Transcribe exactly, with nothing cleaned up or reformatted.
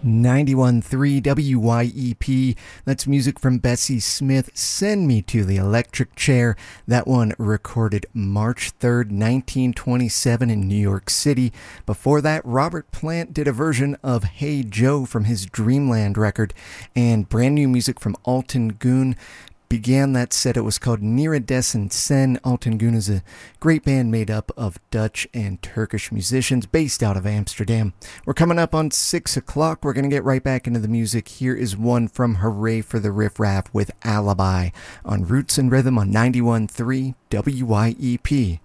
ninety-one point three W Y E P. That's music from Bessie Smith, Send Me to the Electric Chair. That one recorded March third, nineteen twenty-seven in New York City. Before that, Robert Plant did a version of Hey Joe from his Dreamland record, and brand new music from Alten Goon began that set. It was called Niridescent Sen. Alten Goon is a great band made up of Dutch and Turkish musicians based out of Amsterdam. We're coming up on six o'clock. We're going to get right back into the music. Here is one from Hooray for the Riff Raff with Alibi on Roots and Rhythm on ninety-one point three W Y E P.